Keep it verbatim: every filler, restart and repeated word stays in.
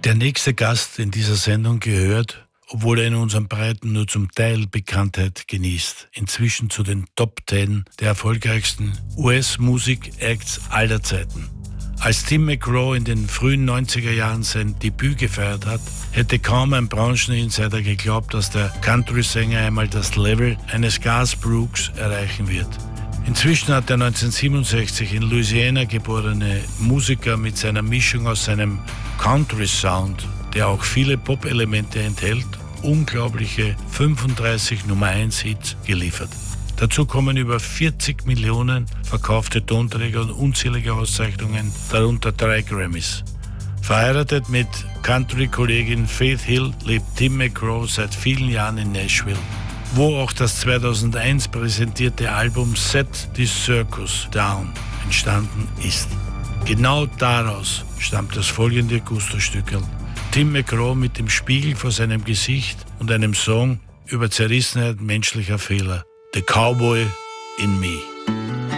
Der nächste Gast in dieser Sendung gehört, obwohl er in unserem Breiten nur zum Teil Bekanntheit genießt, inzwischen zu den Top Ten der erfolgreichsten U S-Musik-Acts aller Zeiten. Als Tim McGraw in den frühen neunziger Jahren sein Debüt gefeiert hat, hätte kaum ein Brancheninsider geglaubt, dass der Country-Sänger einmal das Level eines Garth Brooks erreichen wird. Inzwischen hat der neunzehnhundertsiebenundsechzig in Louisiana geborene Musiker mit seiner Mischung aus seinem Country-Sound, der auch viele Pop-Elemente enthält, unglaubliche fünfunddreißig Nummer eins Hits geliefert. Dazu kommen über vierzig Millionen verkaufte Tonträger und unzählige Auszeichnungen, darunter drei Grammys. Verheiratet mit Country-Kollegin Faith Hill lebt Tim McGraw seit vielen Jahren in Nashville, wo auch das zweitausendeins präsentierte Album Set This Circus Down entstanden ist. Genau daraus stammt das folgende Gusto-Stückerl. Tim McGraw mit dem Spiegel vor seinem Gesicht und einem Song über Zerrissenheit menschlicher Fehler. The Cowboy in Me.